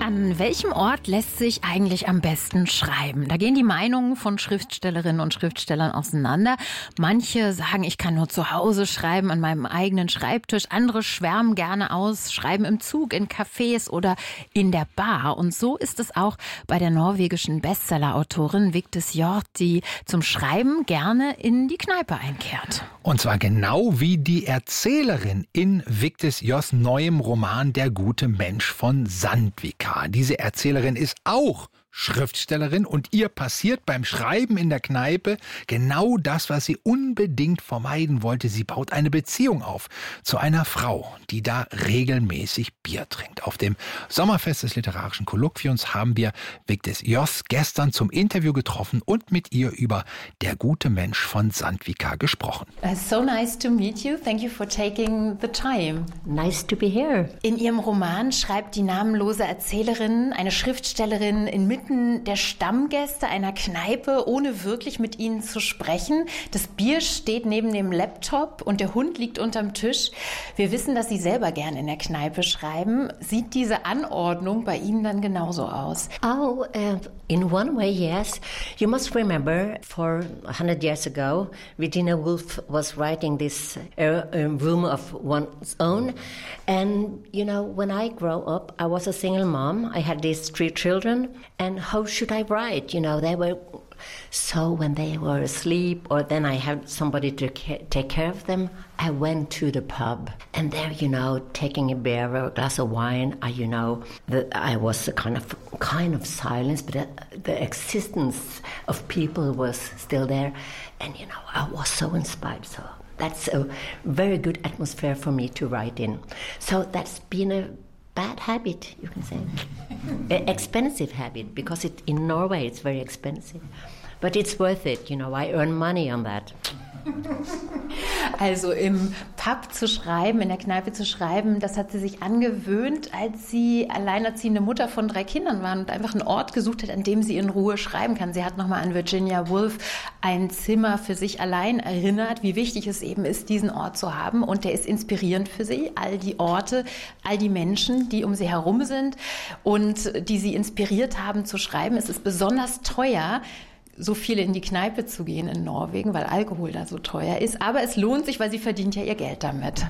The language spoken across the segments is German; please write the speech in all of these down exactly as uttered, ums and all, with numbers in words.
An welchem Ort lässt sich eigentlich am besten schreiben? Da gehen die Meinungen von Schriftstellerinnen und Schriftstellern auseinander. Manche sagen, ich kann nur zu Hause schreiben, an meinem eigenen Schreibtisch. Andere schwärmen gerne aus, schreiben im Zug, in Cafés oder in der Bar. Und so ist es auch bei der norwegischen Bestsellerautorin Vigdis Hjorth, die zum Schreiben gerne in die Kneipe einkehrt. Und zwar genau wie die Erzählerin in Vigdis Hjorths neuem Roman Der gute Mensch von Sandvika. Diese Erzählerin ist auch Schriftstellerin und ihr passiert beim Schreiben in der Kneipe genau das, was sie unbedingt vermeiden wollte. Sie baut eine Beziehung auf zu einer Frau, die da regelmäßig Bier trinkt. Auf dem Sommerfest des Literarischen Kolloquiums haben wir Vigdis Hjorth gestern zum Interview getroffen und mit ihr über Der gute Mensch von Sandvika gesprochen. Uh, so nice to meet you. Thank you for taking the time. Nice to be here. In ihrem Roman schreibt die namenlose Erzählerin, eine Schriftstellerin inmitten der Stammgäste einer Kneipe, ohne wirklich mit ihnen zu sprechen. Das Bier steht neben dem Laptop und der Hund liegt unterm Tisch. Wir wissen, dass Sie selber gern in der Kneipe schreiben. Sieht diese Anordnung bei Ihnen dann genauso aus? Oh, uh, in one way, yes. You must remember, for a hundred years ago, Virginia Woolf was writing this uh, um, room of one's own. And, you know, when I grew up, I was a single mom. I had these three children. And how should I write? You know, they were... So when they were asleep or then I had somebody to ca- take care of them, I went to the pub. And there, you know, taking a beer or a glass of wine, I, you know, the, I was a kind of kind of silence, but the, the existence of people was still there. And, you know, I was so inspired. So that's a very good atmosphere for me to write in. So that's been a bad habit, you can say. An expensive habit, because it, in Norway it's very expensive. But it's worth it, you know, I earn money on that. Also im Pub zu schreiben, in der Kneipe zu schreiben, das hat sie sich angewöhnt, als sie alleinerziehende Mutter von drei Kindern war und einfach einen Ort gesucht hat, an dem sie in Ruhe schreiben kann. Sie hat nochmal an Virginia Woolf ein Zimmer für sich allein erinnert, wie wichtig es eben ist, diesen Ort zu haben. Und der ist inspirierend für sie, all die Orte, all die Menschen, die um sie herum sind und die sie inspiriert haben zu schreiben. Es ist besonders teuer, so viele in die Kneipe zu gehen in Norwegen, weil Alkohol da so teuer ist. Aber es lohnt sich, weil sie verdient ja ihr Geld damit.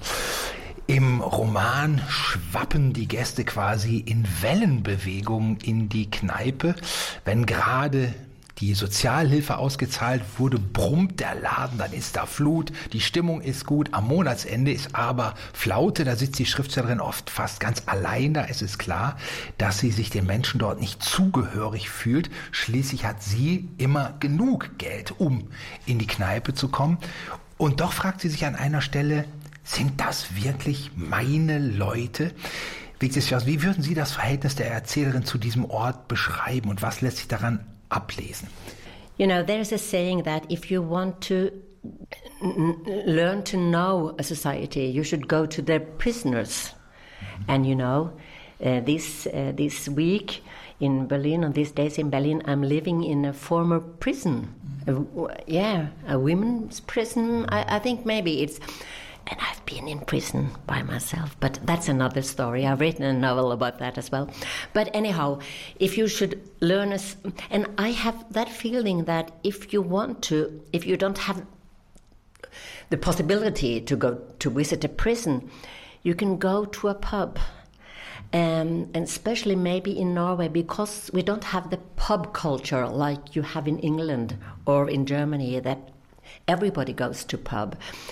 Im Roman schwappen die Gäste quasi in Wellenbewegung in die Kneipe. Wenn gerade die Sozialhilfe ausgezahlt wurde, brummt der Laden, dann ist da Flut, die Stimmung ist gut, am Monatsende ist aber Flaute, da sitzt die Schriftstellerin oft fast ganz allein da. Es ist klar, dass sie sich den Menschen dort nicht zugehörig fühlt. Schließlich hat sie immer genug Geld, um in die Kneipe zu kommen. Und doch fragt sie sich an einer Stelle, sind das wirklich meine Leute? Vigdis Hjorth, wie würden Sie das Verhältnis der Erzählerin zu diesem Ort beschreiben und was lässt sich daran ablesen? You know, there's a saying that if you want to n- learn to know a society, you should go to their prisoners. Mm-hmm. And you know, uh, this uh, this week in Berlin, on these days in Berlin, I'm living in a former prison. Mm-hmm. A, yeah, a women's prison. I, I think maybe it's... And I've been in prison by myself, but that's another story. I've written a novel about that as well. But anyhow, if you should learn a... And I have that feeling that if you want to, if you don't have the possibility to go to visit a prison, you can go to a pub. Um, and especially maybe in Norway, because we don't have the pub culture like you have in England or in Germany, that everybody goes to pub.